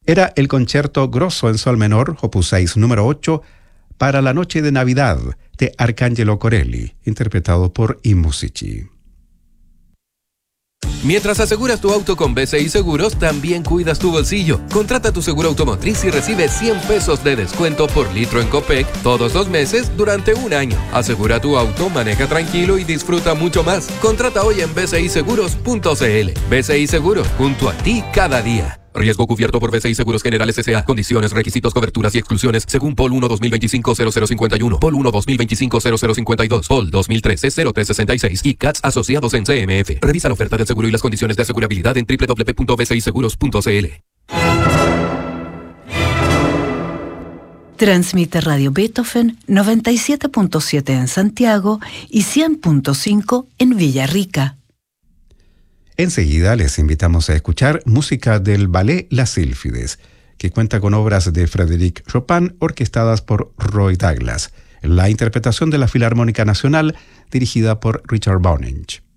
Era el concierto grosso en sol menor, opus 6, número 8, para la noche de Navidad, de Arcangelo Corelli, interpretado por I Musici. Mientras aseguras tu auto con BCI Seguros, también cuidas tu bolsillo. Contrata tu seguro automotriz y recibe 100 pesos de descuento por litro en Copec todos los meses durante un año. Asegura tu auto, maneja tranquilo y disfruta mucho más. Contrata hoy en bciseguros.cl. BCI Seguros, junto a ti cada día. Riesgo cubierto por BCI Seguros Generales S.A. Condiciones, requisitos, coberturas y exclusiones según POL 1-2025-0051, POL 1-2025-0052, POL 2013-0366 y CATS asociados en CMF. Revisa la oferta del seguro y las condiciones de asegurabilidad en www.bciseguros.cl. Transmite Radio Beethoven 97.7 en Santiago y 100.5 en Villarrica. Enseguida les invitamos a escuchar música del ballet Las Sílfides, que cuenta con obras de Frédéric Chopin orquestadas por Roy Douglas, la interpretación de la Filarmónica Nacional dirigida por Richard Boninch.